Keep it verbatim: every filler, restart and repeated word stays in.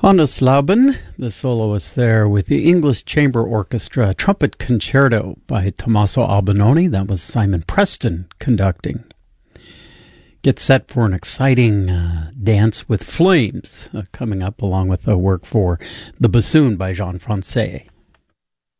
Hannes Lauben, the soloist there with the English Chamber Orchestra, Trumpet Concerto by Tommaso Albinoni. That was Simon Preston conducting. Get set for an exciting uh, dance with flames uh, coming up, along with the work for The Bassoon by Jean Francais.